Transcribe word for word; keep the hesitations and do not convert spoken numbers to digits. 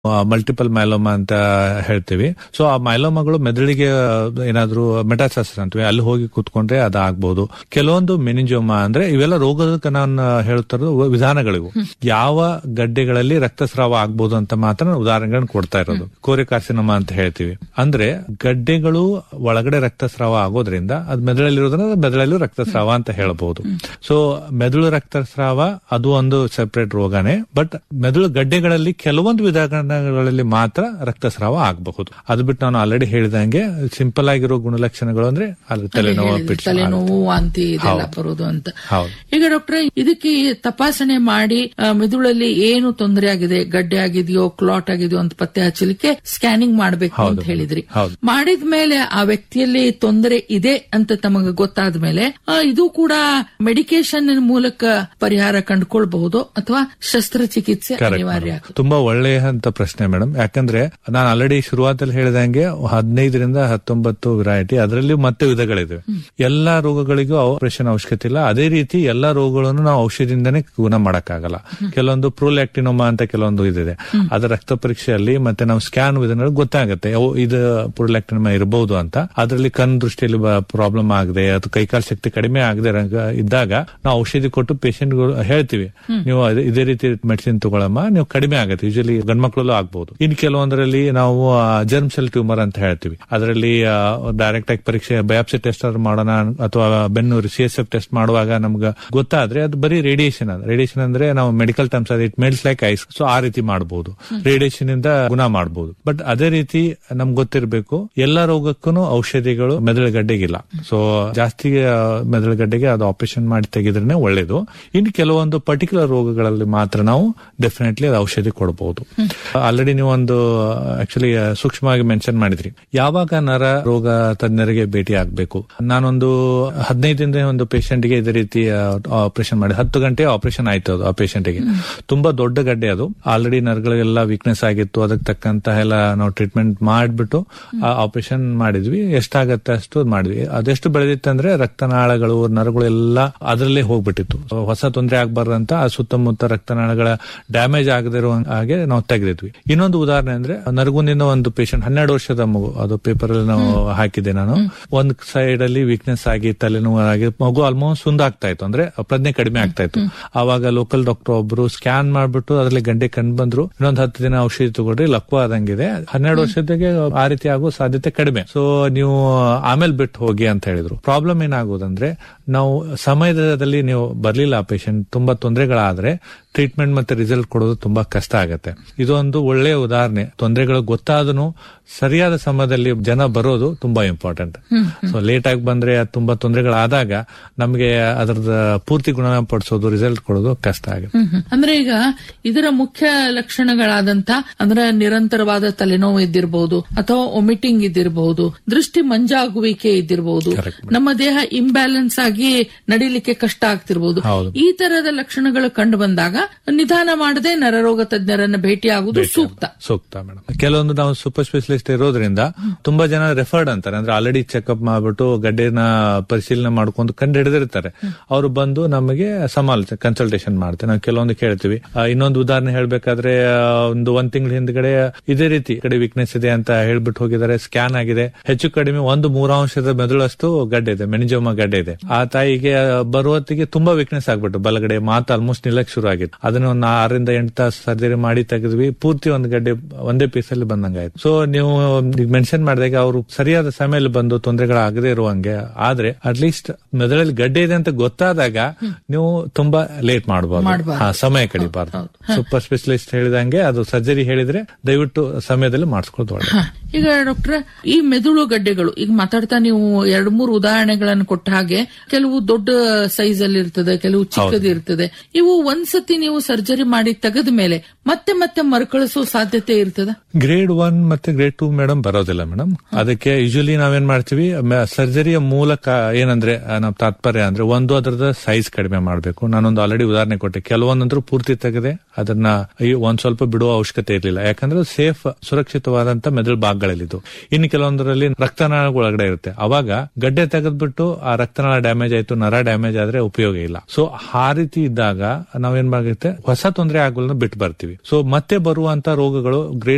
Multiple myeloma ಅಂತ ಹೇಳ್ತೀವಿ. So ಆ ಮೈಲೋಮಾಗಳು ಮೆದುಳಿಗೆ ಏನಾದ್ರು ಮೆಟಾಸ್ಟಾಸಿಸ್ ಅಂತೀವಿ, ಅಲ್ಲಿ ಹೋಗಿ ಕೂತ್ಕೊಂಡ್ರೆ ಅದಾಗಬಹುದು. ಕೆಲವೊಂದು ಮೆನಿಂಜೋಮಾ ಅಂದ್ರೆ ಇವೆಲ್ಲ ರೋಗದ ನಾನು ಹೇಳ್ತಾ ವಿಧಾನಗಳಿವು. ಯಾವ ಗಡ್ಡೆಗಳಲ್ಲಿ ರಕ್ತಸ್ರಾವ ಆಗ್ಬಹುದು ಅಂತ ಮಾತ್ರ ಉದಾಹರಣೆಗಳನ್ನ ಕೊಡ್ತಾ ಇರೋದು. ಕೋರಿಕಾರ್ಸಿನೋಮಾ ಅಂತ ಹೇಳ್ತೀವಿ, ಅಂದ್ರೆ ಗಡ್ಡೆಗಳು ಒಳಗಡೆ ರಕ್ತಸ್ರಾವ ಆಗೋದ್ರಿಂದ ಅದು ಮೆದುಳಲ್ಲಿರೋದ್ರಿಂದ ಮೆದುಳಲ್ಲೂ ರಕ್ತಸ್ರಾವ ಅಂತ ಹೇಳಬಹುದು. ಸೊ ಮೆದುಳು ರಕ್ತಸ್ರಾವ ಅದು ಒಂದು ಸೆಪರೇಟ್ ರೋಗನೇ. ಬಟ್ ಮೆದುಳು ಗಡ್ಡೆಗಳಲ್ಲಿ ಕೆಲವೊಂದು ವಿಧಾನಗಳಲ್ಲಿ ಮಾತ್ರ ರಕ್ತಸ್ರಾವ ಆಗಬಹುದು. ಅದು ಬಿಟ್ಟು ನಾನು ಆಲ್ರೆಡಿ ಹೇಳಿದಂಗೆ ಸಿಂಪಲ್ ಆಗಿರೋ ಗುಣಲಕ್ಷಣಗಳು ಅಂದ್ರೆ ಅಲ್ಲಿ ತಲೆನೋವು, ತಲೆನೋವು, ವಾಂತಿ ಇದೆಲ್ಲ ಬರೋದು ಅಂತ. ಈಗ ಡಾಕ್ಟರ್, ಇದಕ್ಕೆ ತಪಾಸಣೆ ಮಾಡಿ ಮೆದುಳಲ್ಲಿ ಏನು ತೊಂದರೆ ಆಗಿದೆ, ಗಡ್ಡೆ ಆಗಿದೆಯೋ ಕ್ಲಾಟ್ ಆಗಿದೆಯೋ ಅಂತ ಪತ್ತೆ ಹಚ್ಚಲಿಕ್ಕೆ ಸ್ಕ್ಯಾನಿಂಗ್ ಮಾಡಬೇಕು ಅಂತ ಹೇಳಿದ್ರಿ. ಮಾಡಿದ ಮೇಲೆ ಆ ವ್ಯಕ್ತಿಯಲ್ಲಿ ತೊಂದರೆ ಇದೆ ಅಂತ ತಮಗೆ ಗೊತ್ತಾದ ಮೇಲೆ ಇದು ಕೂಡ ಮೆಡಿಕೇಶನ್ ಮೂಲಕ ಪರಿಹಾರ ಕಂಡುಕೊಳ್ಬಹುದು ಅಥವಾ ಶಸ್ತ್ರಚಿಕಿತ್ಸೆ ಅನಿವಾರ್ಯ? ತುಂಬಾ ಒಳ್ಳೆಯ ಪ್ರಶ್ನೆ ಮೇಡಮ್. ಯಾಕಂದ್ರೆ ನಾನು ಆಲ್ರೆಡಿ ಶುರುವಾತಲ್ಲಿ ಹೇಳಿದಂಗೆ ಹದಿನೈದರಿಂದ ಹತ್ತೊಂಬತ್ತು ವೆರೈಟಿ, ಅದರಲ್ಲಿ ಮತ್ತೆ ವಿಧಗಳಿವೆ. ಎಲ್ಲಾ ರೋಗಗಳಿಗೂ ಆಪರೇಷನ್ ಅವಶ್ಯಕತೆ ಇಲ್ಲ. ಅದೇ ರೀತಿ ಎಲ್ಲಾ ರೋಗಗಳನ್ನು ನಾವು ಔಷಧಿಯಿಂದನೇ ಗುಣ ಮಾಡಕ್ಕಾಗಲ್ಲ. ಕೆಲವೊಂದು ಪ್ರೊಲ್ಯಾಕ್ಟಿನೋಮಾ ಅಂತ ಕೆಲವೊಂದು ಇದಿದೆ, ಅದರ ರಕ್ತ ಪರೀಕ್ಷೆಯಲ್ಲಿ ಮತ್ತೆ ನಾವು ಸ್ಕ್ಯಾನ್ ವಿಧಾನಗಳು ಗೊತ್ತಾಗುತ್ತೆ ಇದು ಪ್ರೊಲ್ಯಾಕ್ಟಿನೋಮಾ ಇರಬಹುದು ಅಂತ. ಅದರಲ್ಲಿ ಕಣ್ ದೃಷ್ಟಿಯಲ್ಲಿ ಪ್ರಾಬ್ಲಮ್ ಆಗದೆ ಅಥವಾ ಕೈಕಾಲು ಶಕ್ತಿ ಕಡಿಮೆ ಆಗದೆ ಇದ್ದಾಗ ನಾವು ಔಷಧಿ ಕೊಟ್ಟು ಪೇಷಂಟ್ ಹೇಳ್ತೀವಿ, ನೀವು ಇದೇ ರೀತಿ ಮೆಡಿಸಿನ್ ತಗೊಳಮ್ಮ, ನೀವು ಕಡಿಮೆ ಆಗುತ್ತೆ. ಯೂಶಲಿ ಗಂಡ್ಮಕ್ಳಲ್ಲೂ ಆಗ್ಬಹುದು. ಇನ್ನು ಕೆಲವೊಂದರಲ್ಲಿ ನಾವು ಜರ್ಮ್ ಸೆಲ್ ಟ್ಯೂಮರ್ ಅಂತ ಹೇಳ್ತೀವಿ, ಅದರಲ್ಲಿ ಡೈರೆಕ್ಟ್ ಆಗಿ ಪರೀಕ್ಷೆ ಬಯಾಪ್ಸಿ ಟೆಸ್ಟ್ ಮಾಡೋಣ ಅಥವಾ Bennur C S F test ಮಾಡುವಾಗ ನಮ್ಗೆ ಗೊತ್ತಾದ್ರೆ ಅದು ಬರೀ ರೇಡಿಯೇಷನ್. ಅದ ರೇಡಿಯೇಷನ್ ಅಂದ್ರೆ ನಾವು ಮೆಡಿಕಲ್ ಟರ್ಮ್ಸ್ ಅದು it melts like ice. So ಆ ರೀತಿ ಮಾಡಬಹುದು, ರೇಡಿಯೇಷನ್ ಇಂದ ಗುಣ ಮಾಡಬಹುದು. ಬಟ್ ಅದೇ ರೀತಿ ನಮ್ಗೆ ಗೊತ್ತಿರಬೇಕು, ಎಲ್ಲಾ ರೋಗಕ್ಕೂ ಔಷಧಿಗಳು ಮೆದುಳುಗಡ್ಡೆಗಿಲ್ಲ. ಸೊ ಜಾಸ್ತಿ ಮೆದುಳುಗಡ್ಡೆಗೆ ಅದು ಆಪರೇಷನ್ ಮಾಡಿ ತೆಗೆದ್ರೆ ಒಳ್ಳೇದು. ಇನ್ನು ಕೆಲವೊಂದು ಪರ್ಟಿಕ್ಯುಲರ್ ರೋಗಗಳಲ್ಲಿ ಮಾತ್ರ ನಾವು ಡೆಫಿನೆಟ್ಲಿ ಅದು ಔಷಧಿ ಕೊಡಬಹುದು. ಆಲ್ರೆಡಿ ನೀವು ಒಂದು ಆಕ್ಚುಲಿ ಸೂಕ್ಷ್ಮವಾಗಿ ಮೆನ್ಷನ್ ಮಾಡಿದ್ರಿ, ಯಾವಾಗ ನರ ರೋಗ ತಜ್ಞರಿಗೆ ಭೇಟಿ ಆಗ್ಬೇಕು. ನಾನೊಂದು ಹದಿನೈದರಿಂದ ಒಂದು ಪೇಷಂಟ್ ಗೆ ಇದೇ ರೀತಿ ಆಪರೇಷನ್ ಮಾಡಿ ಹತ್ತು ಗಂಟೆ ಆಪರೇಷನ್ ಆಯ್ತು. ಅದು ಆ ಪೇಷಂಟ್ ಗೆ ತುಂಬಾ ದೊಡ್ಡ ಗಡ್ಡೆ, ಅದು ಆಲ್ರೆಡಿ ನರಗಳಿಗೆಲ್ಲ ವೀಕ್ನೆಸ್ ಆಗಿತ್ತು. ಅದಕ್ಕೆ ತಕ್ಕಂತ ಎಲ್ಲ ನಾವು ಟ್ರೀಟ್ಮೆಂಟ್ ಮಾಡಿಬಿಟ್ಟು ಆಪರೇಷನ್ ಮಾಡಿದ್ವಿ. ಎಷ್ಟಾಗತ್ತೆ ಅಷ್ಟು ಮಾಡಿದ್ವಿ. ಅದೆಷ್ಟು ಬೆಳೆದಿತ್ತಂದ್ರೆ ರಕ್ತನಾಳಗಳು, ನರಗಳು ಎಲ್ಲ ಅದರಲ್ಲೇ ಹೋಗ್ಬಿಟ್ಟಿತ್ತು. ಹೊಸ ತೊಂದರೆ ಆಗ್ಬಾರ್ದಂತ ಆ ಸುತ್ತಮುತ್ತ ರಕ್ತನಾಳಗಳ ಡ್ಯಾಮೇಜ್ ಆಗದಿರೋ ಹಾಗೆ ನಾವು ತೆಗೆದಿದ್ವಿ. ಇನ್ನೊಂದು ಉದಾಹರಣೆ ಅಂದ್ರೆ ನರಗುಂದಿನ ಒಂದು ಪೇಷಂಟ್, ಹನ್ನೆರಡು ವರ್ಷದ ಮಗು, ಅದು ಪೇಪರ್ ಅಲ್ಲಿ ನಾವು ಹಾಕಿದ್ದೆ ನಾನು. ಒಂದ್ ಸೈಡ್ ಅಲ್ಲಿ ವೀಕ್ನೆಸ್ ಆಗಿ ತಲೆನೋವು ಆಗಿ ಮಗು ಆಲ್ಮೋಸ್ಟ್ ಸುಂದಾಗ್ತಾ ಇತ್ತು, ಅಂದ್ರೆ ಪ್ರಜ್ಞೆ ಕಡಿಮೆ ಆಗ್ತಾ ಇತ್ತು. ಆವಾಗ ಲೋಕಲ್ ಡಾಕ್ಟರ್ ಒಬ್ರು ಸ್ಕ್ಯಾನ್ ಮಾಡ್ಬಿಟ್ಟು ಅದ್ರಲ್ಲಿ ಗಂಟೆ ಕಂಡು ಬಂದ್ರು, ಇನ್ನೊಂದು ಹತ್ತು ದಿನ ಔಷಧಿ ತಗೊಳ್ರಿ, ಲಕ್ವ ಆದಂಗಿದೆ, ಹನ್ನೆರಡು ವರ್ಷದಾಗೆ ಆ ರೀತಿ ಆಗೋ ಸಾಧ್ಯತೆ ಕಡಿಮೆ. ಸೊ ನೀವು ಆಮೇಲೆ ಬಿಟ್ಟು ಹೋಗಿ ಅಂತ ಹೇಳಿದ್ರು. ಪ್ರಾಬ್ಲಮ್ ಏನಾಗೋದಂದ್ರೆ, ನಾವು ಸಮಯದಲ್ಲಿ ನೀವು ಬರ್ಲಿಲ್ಲ, ಪೇಷಂಟ್ ತುಂಬಾ ತೊಂದರೆಗಳಾದ್ರೆ ಟ್ರೀಟ್ಮೆಂಟ್ ಮತ್ತೆ ರಿಸಲ್ಟ್ ಕೊಡೋದು ತುಂಬಾ ಕಷ್ಟ ಆಗತ್ತೆ. ಇದೊಂದು ಒಳ್ಳೆಯ ಉದಾಹರಣೆ. ತೊಂದರೆಗಳು ಗೊತ್ತಾದನು ಸರಿಯಾದ ಸಮಯದಲ್ಲಿ ಜನ ಬರೋದು ತುಂಬಾ ಇಂಪಾರ್ಟೆಂಟ್. ಸೊ ಲೇಟ್ ಆಗಿ ಬಂದ್ರೆ ತುಂಬಾ ತೊಂದರೆಗಳಾದಾಗ ನಮ್ಗೆ ಅದರದ ಪೂರ್ತಿ ಗುಣಪಡಿಸೋದು, ರಿಸಲ್ಟ್ ಕೊಡೋದು ಕಷ್ಟ ಆಗುತ್ತೆ. ಅಂದ್ರೆ ಈಗ ಇದರ ಮುಖ್ಯ ಲಕ್ಷಣಗಳಾದಂತ ಅಂದ್ರೆ ನಿರಂತರವಾದ ತಲೆನೋವು ಇದ್ದಿರಬಹುದು, ಅಥವಾ ಒಮಿಟಿಂಗ್ ಇದ್ದಿರಬಹುದು, ದೃಷ್ಟಿ ಮಂಜಾಗುವಿಕೆ ಇದ್ದಿರಬಹುದು, ನಮ್ಮ ದೇಹ ಇಂಬ್ಯಾಲೆನ್ಸ್ ಆಗಿ ನಡಿಲಿಕ್ಕೆ ಕಷ್ಟ ಆಗ್ತಿರಬಹುದು. ಈ ತರದ ಲಕ್ಷಣಗಳು ಕಂಡು ಬಂದಾಗ ನಿಧಾನ ಮಾಡದೆ ನರರೋಗ ತಜ್ಞರನ್ನ ಭೇಟಿಯಾಗುವುದು ಸೂಕ್ತ ಸೂಕ್ತ ಮೇಡಮ್. ಕೆಲವೊಂದು ನಾವು ಸೂಪರ್ ಸ್ಪೆಷಲಿಸ್ಟ್ ಇರೋದ್ರಿಂದ ತುಂಬಾ ಜನ ರೆಫರ್ಡ್ ಅಂತಾರೆ, ಅಂದ್ರೆ ಆಲ್ರೆಡಿ ಚೆಕ್ಅಪ್ ಮಾಡ್ಬಿಟ್ಟು ಗಡ್ಡೆನ ಪರಿಶೀಲನೆ ಮಾಡ್ಕೊಂಡು ಕಂಡು ಹಿಡಿದಿರ್ತಾರೆ. ಅವರು ಬಂದು ನಮಗೆ ಸಮಾಲೋಚನೆ ಕನ್ಸಲ್ಟೇಷನ್ ಮಾಡ್ತಾರೆ. ನಾವು ಕೆಲವೊಂದು ಕೇಳ್ತೀವಿ. ಇನ್ನೊಂದು ಉದಾಹರಣೆ ಹೇಳ್ಬೇಕಾದ್ರೆ, ಒಂದು ಒಂದ್ ತಿಂಗಳ ಹಿಂದ್ಗಡೆ ಇದೇ ರೀತಿ ಕಡೆ ವೀಕ್ನೆಸ್ ಇದೆ ಅಂತ ಹೇಳ್ಬಿಟ್ಟು ಹೋಗಿದ್ದಾರೆ. ಸ್ಕ್ಯಾನ್ ಆಗಿದೆ, ಹೆಚ್ಚು ಕಡಿಮೆ ಒಂದು ಮೂರಾಂಶದ ಮೆದುಳಷ್ಟು ಗಡ್ಡೆ ಇದೆ, ಮೆನಿಂಜೋಮಾ ಗಡ್ಡೆ ಇದೆ. ಆ ತಾಯಿಗೆ ಬರುವತ್ತಿಗೆ ತುಂಬಾ ವೀಕ್ನೆಸ್ ಆಗ್ಬಿಟ್ಟು ಬಲಗಡೆ ಮಾತು ಆಲ್ಮೋಸ್ಟ್ ನಿಲ್ಲಕ್ ಶುರು ಆಗಿತ್ತು. ಅದನ್ನ ಒಂದು ಆರರಿಂದ ಎಂಟು ತಾಸು ಸರ್ಜರಿ ಮಾಡಿ ತೆಗೆದ್ವಿ. ಪೂರ್ತಿ ಒಂದು ಗಡ್ಡೆ ಒಂದೇ ಪೀಸ್ ಅಲ್ಲಿ ಬಂದಂಗಾಯ್ತು. ಸೊ ನೀವು ಮೆನ್ಷನ್ ಮಾಡಿದಾಗ ಅವರು ಸರಿಯಾದ ಸಮಯದಲ್ಲಿ ಬಂದು ತೊಂದರೆಗಳಾಗದೇ ಇರುವಂಗೆ ಆದ್ರೆ ಅಟ್ಲೀಸ್ಟ್ ಮೆದುಳಲ್ಲಿ ಗಡ್ಡೆ ಇದೆ ಅಂತ ಗೊತ್ತಾದಾಗ ನೀವು ತುಂಬಾ ಲೇಟ್ ಮಾಡಬಹುದು, ಸಮಯ ಕಡಿಬಾರ್ದು. ಸೂಪರ್ ಸ್ಪೆಷಲಿಸ್ಟ್ ಹೇಳಿದಂಗೆ ಅದು ಸರ್ಜರಿ ಹೇಳಿದ್ರೆ ದಯವಿಟ್ಟು ಸಮಯದಲ್ಲಿ ಮಾಡಿಸ್ಕೊಳ್ಳೋದು ಒಳ್ಳೆ. ಈಗ ಡಾಕ್ಟರ್, ಈ ಮೆದುಳು ಗಡ್ಡೆಗಳು ಈಗ ಮಾತಾಡ್ತಾ ನೀವು ಎರಡು ಮೂರು ಉದಾಹರಣೆಗಳನ್ನು ಕೊಟ್ಟ ಹಾಗೆ, ಕೆಲವು ದೊಡ್ಡ ಸೈಜ್ ಅಲ್ಲಿ ಇರ್ತದೆ, ಕೆಲವು ಚಿಕ್ಕದು ಇರ್ತದೆ. ಇವು ಒಂದ್ಸತಿ ನೀವು ಸರ್ಜರಿ ಮಾಡಿ ತೆಗೆದ ಮೇಲೆ ಮತ್ತೆ ಮತ್ತೆ ಮರುಕಳಿಸೋ ಸಾಧ್ಯತೆ ಇರ್ತದ? ಗ್ರೇಡ್ ಒನ್ ಮತ್ತೆ ಗ್ರೇಡ್ ಟೂ ಮೇಡಮ್ ಬರೋದಿಲ್ಲ ಮೇಡಮ್. ಅದಕ್ಕೆ ಯೂಶಲಿ ನಾವೇನ್ ಮಾಡ್ತೀವಿ, ಸರ್ಜರಿಯ ಮೂಲಕ ಏನಂದ್ರೆ ನಾವು ತಾತ್ಪರ್ಯ ಅಂದ್ರೆ ಒಂದು ಅದರದ ಸೈಜ್ ಕಡಿಮೆ ಮಾಡಬೇಕು. ನಾನೊಂದು ಆಲ್ರೆಡಿ ಉದಾಹರಣೆ ಕೊಟ್ಟೆ. ಕೆಲವೊಂದಂದ್ರೂ ಪೂರ್ತಿ ತೆಗೆದೆ ಅದನ್ನ ಒಂದ್ ಸ್ವಲ್ಪ ಬಿಡುವ ಅವಶ್ಯಕತೆ ಇರಲಿಲ್ಲ, ಯಾಕಂದ್ರೆ ಸೇಫ್ ಸುರಕ್ಷಿತವಾದಂತ ಮೆದುಳು ಭಾಗಗಳಲ್ಲಿದ್ದು. ಇನ್ನು ಕೆಲವೊಂದರಲ್ಲಿ ರಕ್ತನಾಳ ಒಳಗಡೆ ಇರುತ್ತೆ. ಅವಾಗ ಗಡ್ಡೆ ತೆಗೆದ್ಬಿಟ್ಟು ಆ ರಕ್ತನಾಳ ಡ್ಯಾಮೇಜ್ ಆಯ್ತು, ನರ ಡ್ಯಾಮೇಜ್ ಆದ್ರೆ ಉಪಯೋಗ ಇಲ್ಲ. ಸೊ ಆ ರೀತಿ ಇದ್ದಾಗ ನಾವೇನ್ ಮಾಡುತ್ತೆ, ಹೊಸ ತೊಂದರೆ ಆಗೋದನ್ನ ಬಿಟ್ಟು ಬರ್ತೀವಿ. ಸೊ ಮತ್ತೆ ಬರುವಂತ ರೋಗಗಳು ಗ್ರೇಡ್